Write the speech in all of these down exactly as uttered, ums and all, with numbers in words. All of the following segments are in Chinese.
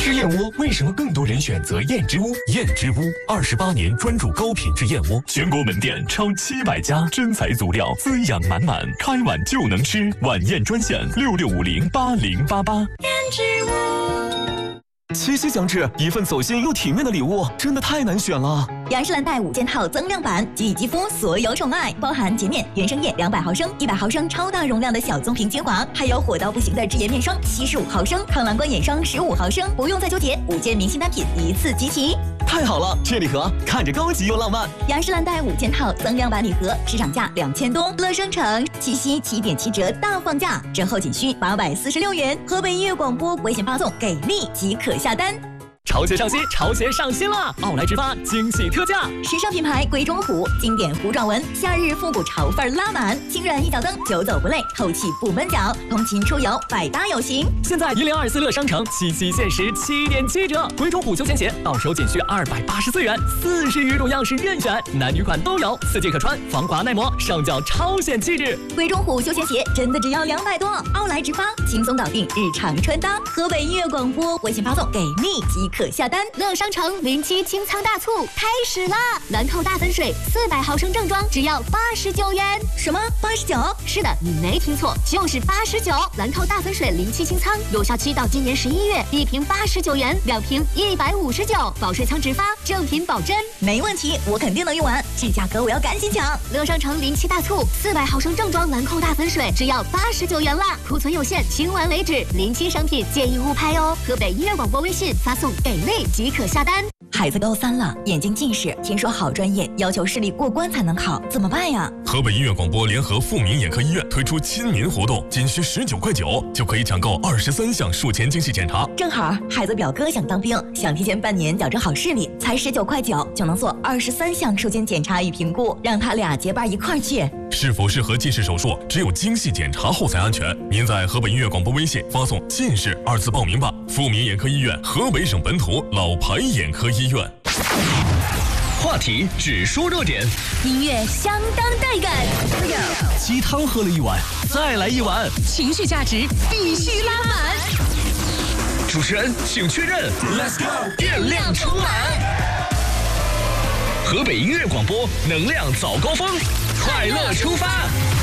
吃燕窝为什么更多人选择燕之屋？燕之屋二十八年专注高品质燕窝，全国门店超七百家，真材足料，滋养满满，开碗就能吃。晚宴专线六六五零八零八八。燕之屋。 七夕将至，一份走心又体面的礼物，真的太难选了。 雅诗兰黛五件套增量版，给予肌肤所有宠爱，包含洁面原生液两百毫升、一百毫升超大容量的小棕瓶精华，还有火到不行的智颜面霜七十五毫升、抗蓝光眼霜十五毫升，不用再纠结，五件明星单品一次集齐。 太好了，这礼盒看着高级又浪漫。 雅诗兰黛五件套增量版礼盒，市场价两千多，乐商城七夕七点七折大放价，折后仅需八百四十六元。河北音乐广播微信发送给力即可下单。 潮鞋上新，潮鞋上新了！奥莱直发惊喜特价， 时尚品牌贵中虎经典虎爪纹，夏日复古潮范拉满，轻软一脚蹬，久走不累，透气不闷脚，通勤出游百搭有型。 现在一零二四乐商城七夕限时七点七折，贵中虎休闲鞋到手仅需二百八十四元，四十余种样式任选，男女款都有，四季可穿，防滑耐磨，上脚超显气质。 贵中虎休闲鞋真的只要两百多，奥莱直发轻松搞定日常穿搭。河北音乐广播微信发送给力即可下单。 乐商城零七清仓大促开始了，兰蔻大粉水四百毫升正装只要八十九元。 什么八十九？ 是的，你没听错，就是八十九。兰蔻大粉水零七清仓有效期到今年十一月，一瓶八十九元，两瓶一百五十九，保税仓直发，正品保真。 没问题，我肯定能用完，这价格我要赶紧抢。 乐商城零七大促，四百毫升正装兰蔻大粉水只要八十九元啦，库存有限，清完为止。零七商品建议勿拍哦。河北音乐广播微信发送给力即可下单。 孩子高三了，眼睛近视，听说好专业要求视力过关才能考，怎么办呀？ 河北音乐广播联合富民眼科医院推出亲民活动，仅需十九块九就可以抢购二十三项术前精细检查。 正好孩子表哥想当兵，想提前半年矫正好视力，才十九块九就能做二十三项术前检查与评估，让他俩结伴一块儿去。 是否适合近视手术，只有精细检查后才安全。您在河北音乐广播微信发送“近视”二字报名吧。富民眼科医院，河北省本土老牌眼科医院。 话题只说热点， 音乐相当带感， 鸡汤喝了一碗，再来一碗， 情绪价值必须拉满。 主持人请确认 ，Let's go， 电量充满。河北音乐广播，能量早高峰，快乐出发。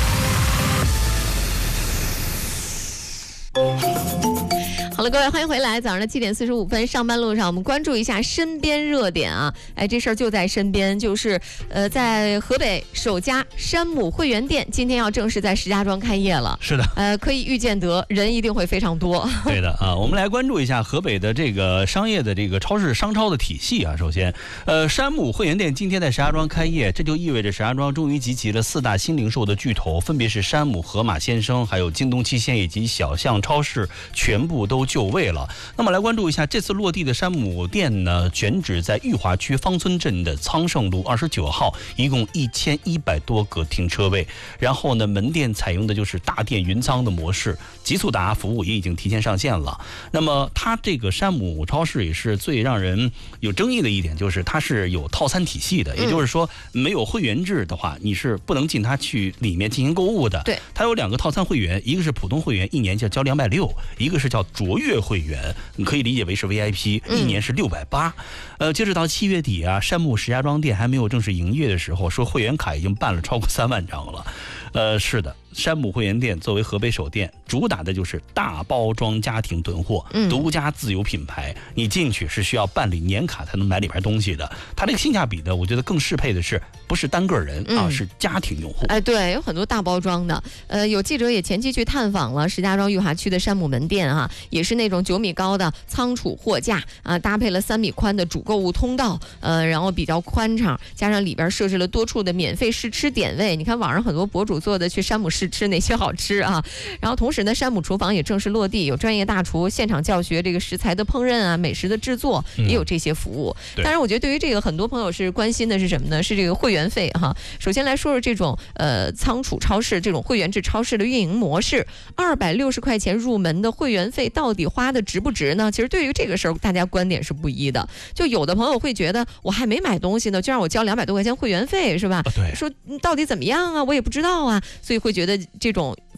好了，各位，欢迎回来。早上的七点四十五分，上班路上，我们关注一下身边热点啊！哎，这事儿就在身边，就是呃，在河北首家山姆会员店今天要正式在石家庄开业了。 是的， 呃，可以预见得人一定会非常多。 对的啊，我们来关注一下河北的这个商业的这个超市商超的体系啊。首先，呃，山姆会员店今天在石家庄开业，这就意味着石家庄终于集齐了四大新零售的巨头，分别是山姆、盒马鲜生、还有京东旗舰以及小象超市，全部都就位了。那么来关注一下这次落地的山姆店呢，选址在裕华区方村镇的苍盛路二十九号，一共一千一百多个停车位。然后呢，门店采用的就是大店云仓的模式，极速达服务也已经提前上线了。那么它这个山姆超市也是最让人有争议的一点，就是它是有套餐体系的，也就是说没有会员制的话，你是不能进它去里面进行购物的。 对， 它有两个套餐会员，一个是普通会员，一年就交两百六，一个是叫卓越会员，你可以理解为是 V I P， 一年是六百八。呃，截止到七月底啊，山姆石家庄店还没有正式营业的时候，说会员卡已经办了超过三万张了。呃，是的，山姆会员店作为河北首店，主打的就是大包装家庭囤货， 嗯、 独家自有品牌。你进去是需要办理年卡才能买里边东西的。它这个性价比的，我觉得更适配的是不是单个人、嗯、啊，是家庭用户。 哎，对，有很多大包装的。呃，有记者也前期去探访了石家庄裕华区的山姆门店啊，也是那种九米高的仓储货架啊，搭配了三米宽的主购物通道，呃，然后比较宽敞，加上里边设置了多处的免费试吃点位。你看网上很多博主做的去山姆试吃哪些好吃啊，然后同时呢，山姆厨房也正式落地，有专业大厨现场教学这个食材的烹饪啊，美食的制作也有这些服务。嗯、当然，我觉得对于这个很多朋友是关心的是什么呢？是这个会员费哈。首先来说说这种呃仓储超市这种会员制超市的运营模式，二百六十块钱入门的会员费到底花的值不值呢？其实对于这个时候，大家观点是不一的。就有的朋友会觉得我还没买东西呢，就让我交两百多块钱会员费是吧？ 对， 说到底怎么样啊？我也不知道啊，所以会觉得这种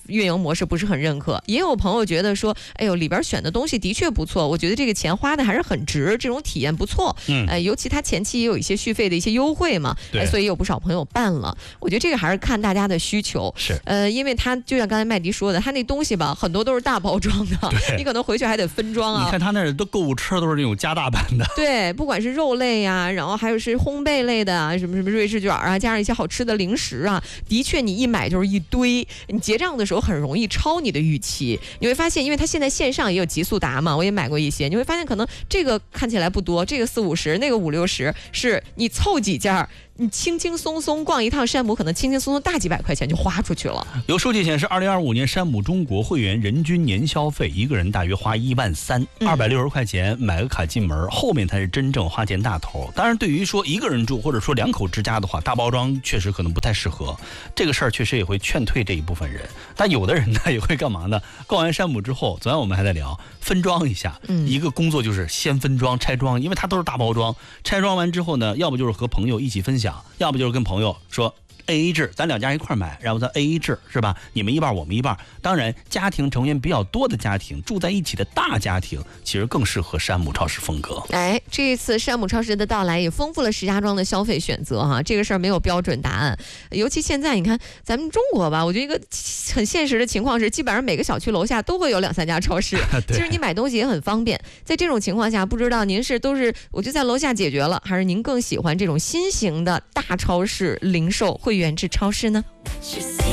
运营模式不是很认可，也有朋友觉得说，哎呦，里边选的东西的确不错，我觉得这个钱花的还是很值，这种体验不错。嗯，呃，尤其他前期也有一些续费的一些优惠嘛，哎，所以有不少朋友办了。我觉得这个还是看大家的需求。 是， 呃，因为他就像刚才麦迪说的，他那东西吧，很多都是大包装的，你可能回去还得分装啊。 你看他那儿的购物车都是那种加大版的。 对，不管是肉类呀、啊，然后还有是烘焙类的啊，什么什么瑞士卷啊，加上一些好吃的零食啊，的确你一买就是一堆，你结账的时候很容易超你的预期。你会发现，因为它现在线上也有极速达嘛，我也买过一些，你会发现可能这个看起来不多，这个四五十，那个五六十，是你凑几件，你轻轻松松逛一趟山姆，可能轻轻松松大几百块钱就花出去了。 有数据显示，二零二五年山姆中国会员人均年消费，一个人大约花一万三，二百六十块钱买个卡进门，后面才是真正花钱大头。当然，对于说一个人住或者说两口之家的话，大包装确实可能不太适合。这个事儿确实也会劝退这一部分人。但有的人呢，也会干嘛呢？逛完山姆之后，昨天我们还在聊分装一下，嗯、一个工作就是先分装拆装，因为它都是大包装。拆装完之后呢，要不就是和朋友一起分享。要不就是跟朋友说 A A 制，咱两家一块买，然后咱 A A 制是吧？你们一半，我们一半。当然，家庭成员比较多的家庭，住在一起的大家庭，其实更适合山姆超市风格。 哎，这一次山姆超市的到来也丰富了石家庄的消费选择哈。这个事儿没有标准答案，尤其现在你看咱们中国吧，我觉得一个很现实的情况是，基本上每个小区楼下都会有两三家超市。其实你买东西也很方便。在这种情况下，不知道您是都是我就在楼下解决了，还是您更喜欢这种新型的大超市零售会员制超市呢？